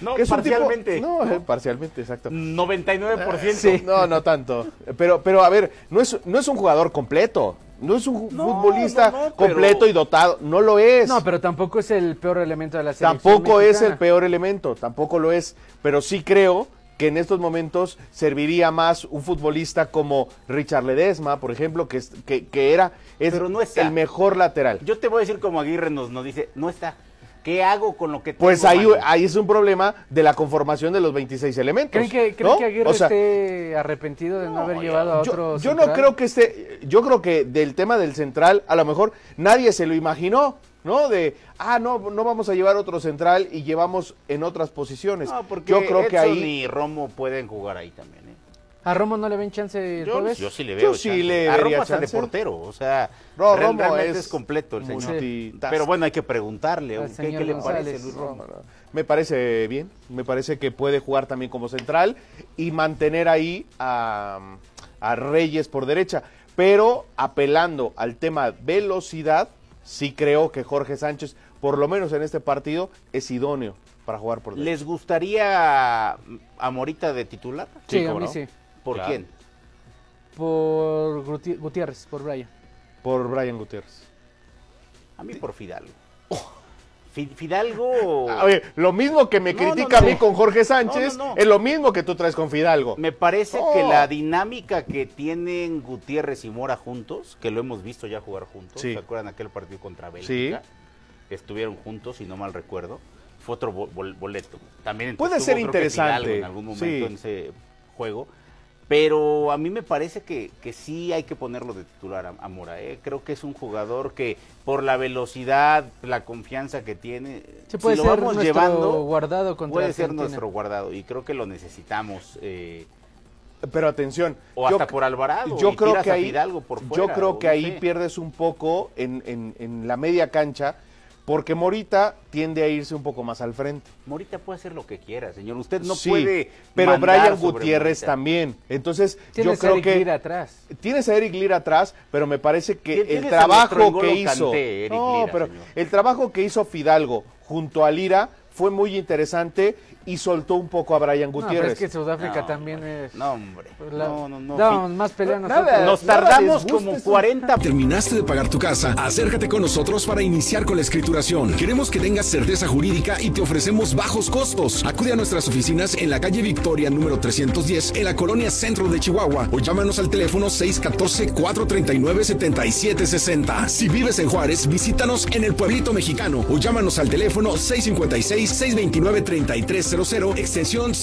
No, que es parcialmente. Parcialmente, exacto. 99%. Sí. No tanto. Pero a ver, no es un jugador completo. No es un futbolista completo y dotado. No lo es. No, pero tampoco es el peor elemento de la selección Tampoco mexicana. es el peor elemento. Tampoco lo es. Pero sí creo que en estos momentos serviría más un futbolista como Richard Ledesma, por ejemplo, es Pero no está. el mejor lateral. Yo te voy a decir como Aguirre nos dice, no está. ¿Qué hago con lo que tengo? Pues ahí es un problema de la conformación de los 26 elementos. ¿Creen que Aguirre esté arrepentido de no haber llevado a otro Yo central? no creo que yo creo que del tema del central, a lo mejor nadie se lo imaginó, ¿no? No vamos a llevar otro central y llevamos en otras posiciones. No, porque yo creo que Edson ahí y Romo pueden jugar ahí también, ¿eh? ¿A Romo no le ven chance el jueves? Yo sí le veo chance. A Romo hasta de portero, o sea, Romo realmente es completo el señor. Pero bueno, hay que preguntarle, ¿qué le parece Luis Romo? Me parece bien, me parece que puede jugar también como central y mantener ahí a Reyes por derecha, pero apelando al tema velocidad, sí creo que Jorge Sánchez, por lo menos en este partido, es idóneo para jugar por derecha. ¿Les gustaría a Morita de titular? Sí, a mí sí. ¿Por quién? Por Gutiérrez, por Brian. Por Brian Gutiérrez. A mí por Fidalgo. Fidalgo... A ver, lo mismo que me critica a mí con Jorge Sánchez, es lo mismo que tú traes con Fidalgo. Me parece que la dinámica que tienen Gutiérrez y Mora juntos, que lo hemos visto ya jugar juntos, ¿se acuerdan aquel partido contra Bélgica? Sí. Estuvieron juntos, si no mal recuerdo. Fue otro boleto. También puede ser interesante en algún momento en ese juego. Pero a mí me parece que sí hay que ponerlo de titular a Mora. Creo que es un jugador que por la velocidad, la confianza que tiene, se puede si lo ser vamos nuestro llevando, guardado contra puede Argentina. ser nuestro guardado y creo que lo necesitamos. Pero atención, o hasta por Alvarado. Yo creo que ahí, Fidalgo por fuera, yo creo que ahí pierdes un poco en la media cancha. Porque Morita tiende a irse un poco más al frente. Morita puede hacer lo que quiera, señor. Usted no puede. Pero Brian Gutiérrez también. Entonces, yo creo que. Lira atrás. Tienes a Eric Lira atrás, pero me parece que el trabajo que hizo. El trabajo que hizo Fidalgo junto a Lira fue muy interesante y soltó un poco a Brian Gutiérrez. No, pero es que Sudáfrica también es... No, hombre. No, más pelea nosotros. Nos tardamos como 40... ¿Terminaste de pagar tu casa? Acércate con nosotros para iniciar con la escrituración. Queremos que tengas certeza jurídica y te ofrecemos bajos costos. Acude a nuestras oficinas en la calle Victoria número 310 en la colonia Centro de Chihuahua o llámanos al teléfono 614-439-7760. Si vives en Juárez, visítanos en el Pueblito Mexicano o llámanos al teléfono 656-629-3300 extensión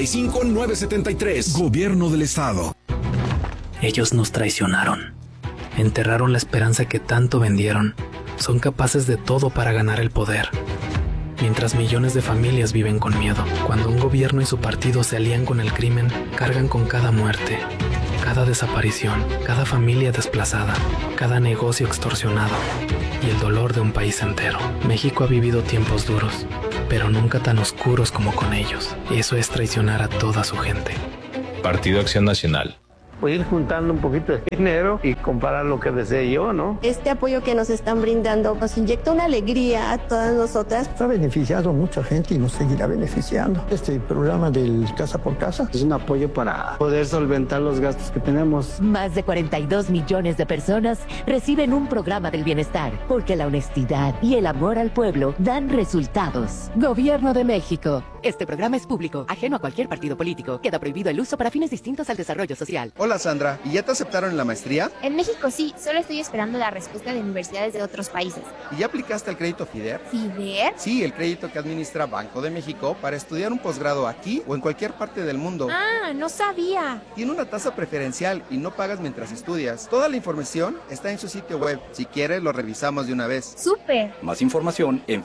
55973. Gobierno del Estado. Ellos nos traicionaron. Enterraron la esperanza que tanto vendieron. Son capaces de todo para ganar el poder. Mientras millones de familias viven con miedo. Cuando un gobierno y su partido se alían con el crimen, cargan con cada muerte, cada desaparición, cada familia desplazada, cada negocio extorsionado y el dolor de un país entero. México ha vivido tiempos duros, pero nunca tan oscuros como con ellos. Eso es traicionar a toda su gente. Partido Acción Nacional. Pues ir juntando un poquito de dinero y comprar lo que desee yo, ¿no? Este apoyo que nos están brindando nos inyecta una alegría a todas nosotras. Ha beneficiado a mucha gente y nos seguirá beneficiando. Este programa del Casa por Casa es un apoyo para poder solventar los gastos que tenemos. Más de 42 millones de personas reciben un programa del bienestar, porque la honestidad y el amor al pueblo dan resultados. Gobierno de México. Este programa es público, ajeno a cualquier partido político. Queda prohibido el uso para fines distintos al desarrollo social. Hola Sandra, ¿y ya te aceptaron en la maestría? En México sí, solo estoy esperando la respuesta de universidades de otros países. ¿Y ya aplicaste al crédito FIDER? ¿FIDER? Sí, el crédito que administra Banco de México para estudiar un posgrado aquí o en cualquier parte del mundo. Ah, no sabía. Tiene una tasa preferencial y no pagas mientras estudias. Toda la información está en su sitio web. Si quieres, lo revisamos de una vez. ¡Súper! Más información en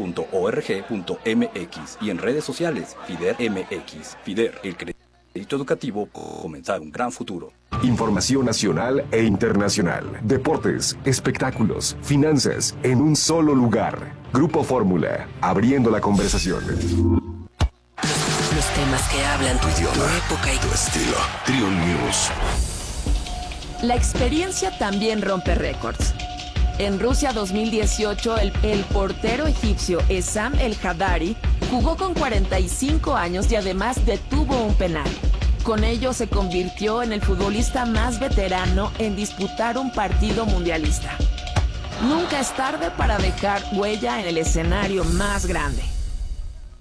fider.org.mx y en redes sociales FIDER MX. FIDER, el crédito educativo, comenzar un gran futuro. Información nacional e internacional, deportes, espectáculos, finanzas, en un solo lugar. Grupo Fórmula, abriendo la conversación. Los temas que hablan tu idioma, tu época y tu estilo. Trio News. La experiencia también rompe récords. En Rusia 2018, el portero egipcio Essam El Haddari Jugó con 45 años y además detuvo un penal. Con ello se convirtió en el futbolista más veterano en disputar un partido mundialista. Nunca es tarde para dejar huella en el escenario más grande.